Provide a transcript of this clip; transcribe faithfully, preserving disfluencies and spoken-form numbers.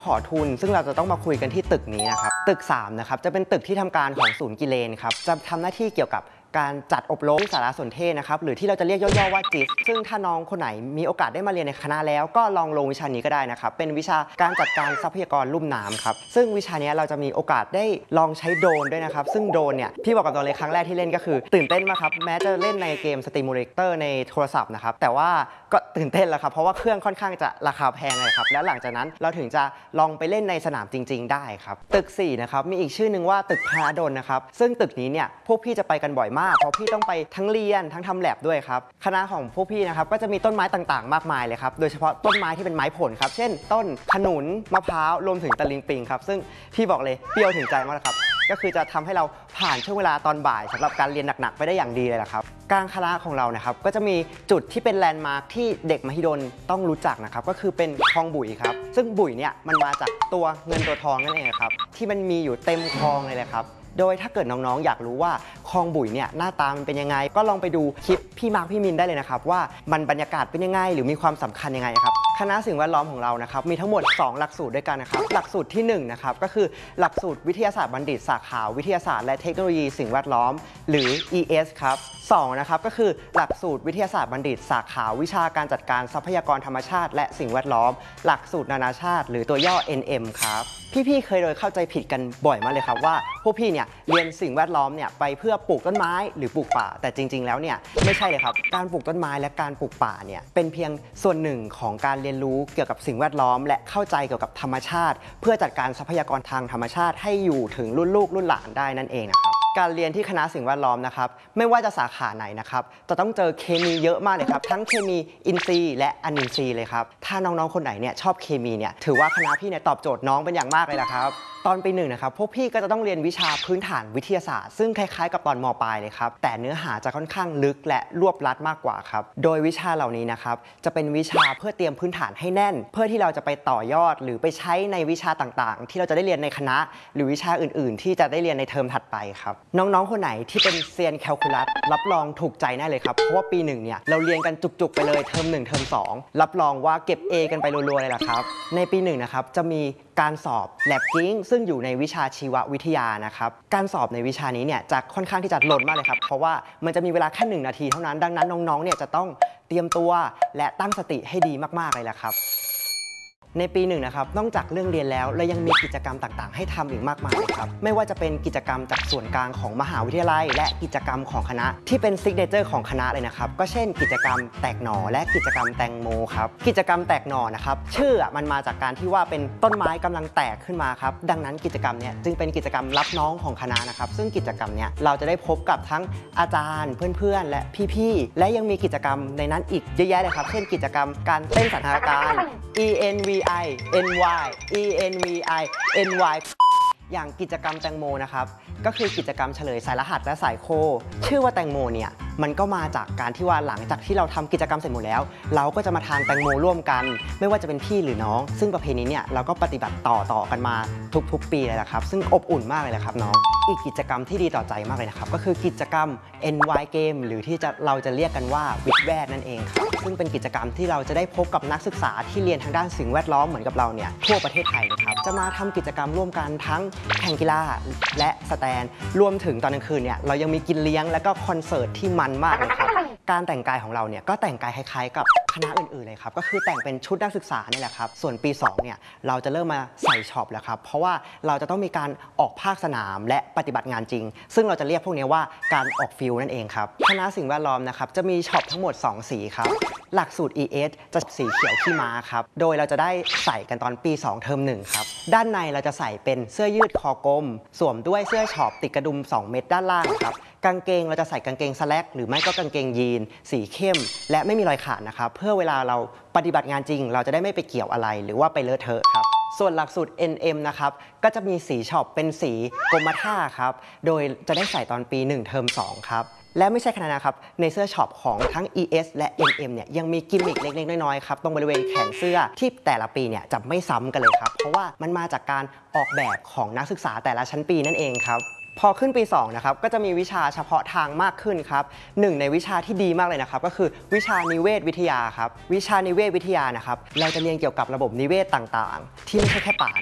ขอทุนซึ่งเราจะต้องมาคุยกันที่ตึกนี้นะครับตึกสามนะครับจะเป็นตึกที่ทำการของศูนย์กิเลนครับจะทำหน้าที่เกี่ยวกับการจัดอบรมสารสนเทศนะครับหรือที่เราจะเรียกย่อๆว่าจิสซึ่งถ้าน้องคนไหนมีโอกาสได้มาเรียนในคณะแล้วก็ลองลงวิชานี้ก็ได้นะครับเป็นวิชาการจัดการทรัพยากรลุ่มน้ำครับซึ่งวิชานี้เราจะมีโอกาสได้ลองใช้โดรนด้วยนะครับซึ่งโดรนเนี่ยพี่บอกกับตัวเลยครั้งแรกที่เล่นก็คือตื่นเต้นมากครับแม้จะเล่นในเกม Simulator ในโทรศัพท์นะครับแต่ว่าก็ตื่นเต้นแล้วครับเพราะว่าเครื่องค่อนข้างจะราคาแพงเลยครับแล้วหลังจากนั้นเราถึงจะลองไปเล่นในสนามจริงๆได้ครับตึกสี่นะครับมีอีกชื่อนึงว่าตึกพระดลนะครับซึ่งตึกนี้เนี่ยพวกพี่จะไปกันบ่อยมากเพราะพี่ต้องไปทั้งเรียนทั้งทำแลบด้วยครับคณะของพวกพี่นะครับก็จะมีต้นไม้ต่างๆมากมายเลยครับโดยเฉพาะต้นไม้ที่เป็นไม้ผลครับเช่นต้นขนุนมะพร้าวรวมถึงตะลิงปิงครับซึ่งพี่บอกเลยเปรี้ยวถึงใจมากครับก็คือจะทำให้เราผ่านช่วงเวลาตอนบ่ายสำหรับการเรียนหนักๆไปได้อย่างดีเลยละครับกลางคณะของเรานะครับก็จะมีจุดที่เป็นแลนด์มาร์คที่เด็กมหิดลต้องรู้จักนะครับก็คือเป็นคลองบุ๋ยครับซึ่งบุ๋ยเนี่ยมันมาจากตัวเงินตัวทองนั่นเองครับที่มันมีอยู่เต็มคลองเลยแหละครับโดยถ้าเกิดน้องๆอยากรู้ว่าคลองบุ๋ยเนี่ยหน้าตามันเป็นยังไงก็ลองไปดูคลิปพี่มาร์คพี่มินได้เลยนะครับว่ามันบรรยากาศเป็นยังไงหรือมีความสำคัญยังไงครับคณะสิ่งแวดล้อมของเรานะครับมีทั้งหมดสองหลักสูตรด้วยกันนะครับหลักสูตรที่หนึ่งนะครับก็คือหลักสูตรวิทยาศาสตร์บัณฑิตสาขาวิทยาศาสตร์และเทคโนโลยีสิ่งแวดล้อมหรือ อี เอส ครับสองนะครับก็คือหลักสูตรวิทยาศาสตร์บัณฑิตสาขาวิชาการจัดการทรัพยากรธรรมชาติและสิ่งแวดล้อมหลักสูตรนานาชาติหรือตัวย่อ เอ็น เอ็ม ครับพี่ๆเคยโดยเข้าใจผิดกันบ่อยมากเลยครับว่าพวกพี่เนี่ยเรียนสิ่งแวดล้อมเนี่ยไปเพื่อปลูกต้นไม้หรือปลูกป่าแต่จริงๆแล้วเนี่ยไม่ใช่เลยครับการปลูกต้นไม้และการปลูกป่าเนี่ยเป็นเพียงส่วนหนึ่งของการเรียนรู้เกี่ยวกับสิ่งแวดล้อมและเข้าใจเกี่ยวกับธรรมชาติเพื่อจัดการทรัพยากรทางธรรมชาติให้อยู่ถึงรุ่นลูกรุ่นหลานได้นั่นเองนะครับการเรียนที่คณะสิ่งแวดล้อมนะครับไม่ว่าจะสาขาไหนนะครับจะต้องเจอเคมีเยอะมากเลยครับทั้งเคมีอินทรีย์และอนินทรีย์เลยครับถ้าน้องๆคนไหนเนี่ยชอบเคมีเนี่ยถือว่าคณะพี่เนี่ยตอบโจทย์น้องเป็นอย่างมากเลยละครับตอนปีหนึ่งนะครับพวกพี่ก็จะต้องเรียนวิชาพื้นฐานวิทยาศาสตร์ซึ่งคล้ายๆกับตอนม.ปลายเลยครับแต่เนื้อหาจะค่อนข้างลึกและรวบลัดมากกว่าครับโดยวิชาเหล่านี้นะครับจะเป็นวิชาเพื่อเตรียมพื้นฐานให้แน่นเพื่อที่เราจะไปต่อยอดหรือไปใช้ในวิชาต่างๆที่เราจะได้เรียนในคณะหรือวิชาอื่นๆที่จะได้เรียนในเทอมถัดไปครับน้องๆคนไหนที่เป็นเซียนแคลคูลัสรับรองถูกใจแน่เลยครับเพราะว่าปีหนึ่งเนี่ยเราเรียนกันจุกๆไปเลยเทอมหนึ่งเทอมสองรับรองว่าเก็บ A กันไปรัวๆเลยล่ะครับในปีหนึ่งนะครับจะมีการสอบ Lab King ซึ่งอยู่ในวิชาชีววิทยานะครับการสอบในวิชานี้เนี่ยจะค่อนข้างที่จะล้นมากเลยครับเพราะว่ามันจะมีเวลาแค่หนึ่งนาทีเท่านั้นดังนั้นน้องๆเนี่ยจะต้องเตรียมตัวและตั้งสติให้ดีมากๆเลยล่ะครับในปีหนึ่งนะครับนอกจากเรื่องเรียนแล้วเรายังมีกิจกรรมต่างๆให้ทำอีกมากมายเลยครับไม่ว่าจะเป็นกิจกรรมจากส่วนกลางของมหาวิทยาลัยและกิจกรรมของคณะที่เป็นซิกเนเจอร์ของคณะเลยนะครับก็เช่นกิจกรรมแตกหน่อและกิจกรรมแตงโมครับกิจกรรมแตกหน่อนะครับชื่อมันมาจากการที่ว่าเป็นต้นไม้กำลังแตกขึ้นมาครับดังนั้นกิจกรรมเนี้ยจึงเป็นกิจกรรมรับน้องของคณะนะครับซึ่งกิจกรรมเนี้ยเราจะได้พบกับทั้งอาจารย์เพื่อนๆและพี่ๆและยังมีกิจกรรมในนั้นอีกเยอะแยะเลยครับเช่นกิจกรรมการเต้นสันทนาการ E N V I N Y E N V I N Y อย่างกิจกรรมแตงโมนะครับก็คือกิจกรรมเฉลยสายรหัสและสายโคชื่อว่าแตงโมเนี่ยมันก็มาจากการที่ว่าหลังจากที่เราทำกิจกรรมเสร็จหมดแล้วเราก็จะมาทานแตงโมร่วมกันไม่ว่าจะเป็นพี่หรือน้องซึ่งประเพณีเนี่ยเราก็ปฏิบัติต่อต่อกันมาทุกๆปีเลยละครับซึ่งอบอุ่นมากเลยละครับน้องอีกกิจกรรมที่ดีต่อใจมากเลยนะครับก็คือกิจกรรม เอ็น วาย Game หรือที่จะเราจะเรียกกันว่าวิทย์แวดนั่นเองครับซึ่งเป็นกิจกรรมที่เราจะได้พบกับนักศึกษาที่เรียนทางด้านสิ่งแวดล้อมเหมือนกับเราเนี่ยทั่วประเทศไทยเลยครับจะมาทำกิจกรรมร่วมกันทั้งแข่งกีฬาและสแตนรวมถึงตอนกลางคืนเนี่ยเรายังมีกินเลี้ยงและก็คอนเสิร์ตที่มันมากเลยครับการแต่งกายของเราเนี่ยก็แต่งกายคล้ายๆกับคณะอื่นๆเลยครับก็คือแต่งเป็นชุดนักศึกษานี่แหละครับส่วนปีสองเนี่ยเราจะเริ่มมาใส่ช็อปแล้วครับเพราะว่าเราจะต้องมีการออกภาคสนามและปฏิบัติงานจริงซึ่งเราจะเรียกพวกนี้ว่าการออกฟิลนั่นเองครับคณะสิ่งแวดล้อมนะครับจะมีช็อปทั้งหมดสองสีครับหลักสูตร อี เอส จะสีเขียวขี้ม้าครับโดยเราจะได้ใส่กันตอนปีสองเทอมหนึ่งครับด้านในเราจะใส่เป็นเสื้อยืดคอกลมสวมด้วยเสื้อช็อปติดกระดุมสองเม็ดด้านล่างครับกางเกงเราจะใส่กางเกงสแลกหรือไม่ก็กางเกงยีนสีเข้มและไม่มีรอยขาดนะครับเพื่อเวลาเราปฏิบัติงานจริงเราจะได้ไม่ไปเกี่ยวอะไรหรือว่าไปเลอะเทอะครับส่วนหลักสูตร เอ็น เอ็ม นะครับก็จะมีสีช็อปเป็นสีกรมท่าครับโดยจะได้ใส่ตอนปีหนึ่งเทอมสองครับและไม่ใช่แค่นั้นนะครับในเสื้อช็อปของทั้ง อี เอส และ เอ็น เอ็ม เนี่ยยังมีกิมมิคเล็กๆน้อยๆครับตรงบริเวณแขนเสื้อที่แต่ละปีเนี่ยจะไม่ซ้ำกันเลยครับเพราะว่ามันมาจากการออกแบบของนักศึกษาแต่ละชั้นปีนั่นเองครับพอขึ้นปีสองนะครับก็จะมีวิชาเฉพาะทางมากขึ้นครับหนึ่งในวิชาที่ดีมากเลยนะครับก็คือวิชานิเวศวิทยาครับวิชานิเวศวิทยานะครับเราจะเรียนเกี่ยวกับระบบนิเวศต่างๆที่ไม่ใช่แค่ป่า